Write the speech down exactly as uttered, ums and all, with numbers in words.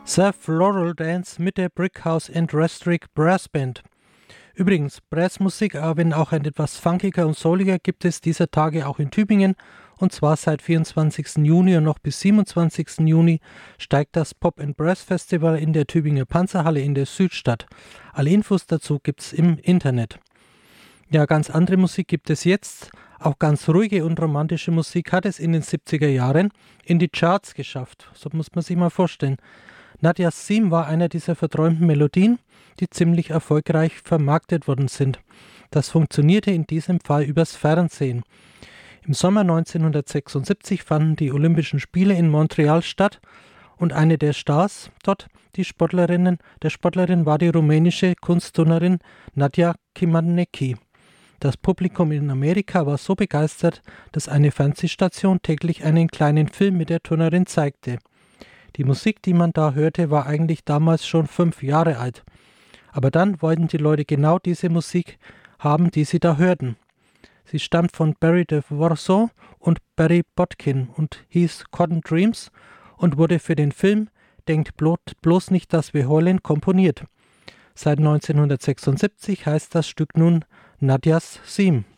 The Floral Dance mit der Brickhouse and Restrict Brass Band. Übrigens, Brassmusik, wenn auch ein etwas funkiger und souliger, gibt es dieser Tage auch in Tübingen. Und zwar seit vierundzwanzigsten Juni und noch bis siebenundzwanzigsten Juni steigt das Pop and Brass Festival in der Tübinger Panzerhalle in der Südstadt. Alle Infos dazu gibt's im Internet. Ja, ganz andere Musik gibt es jetzt. Auch ganz ruhige und romantische Musik hat es in den siebziger Jahren in die Charts geschafft. So muss man sich mal vorstellen. Nadjas Theme war einer dieser verträumten Melodien, die ziemlich erfolgreich vermarktet worden sind. Das funktionierte in diesem Fall übers Fernsehen. Im Sommer neunzehnhundertsechsundsiebzig fanden die Olympischen Spiele in Montreal statt und eine der Stars dort, die Sportlerinnen, der Sportlerin war die rumänische Kunstturnerin Nadia Comaneci. Das Publikum in Amerika war so begeistert, dass eine Fernsehstation täglich einen kleinen Film mit der Turnerin zeigte. Die Musik, die man da hörte, war eigentlich damals schon fünf Jahre alt. Aber dann wollten die Leute genau diese Musik haben, die sie da hörten. Sie stammt von Barry DeVorso und Barry Botkin und hieß Cotton Dreams und wurde für den Film Denkt bloß nicht, dass wir heulen komponiert. Seit neunzehnhundertsechsundsiebzig heißt das Stück nun Nadjas Theme.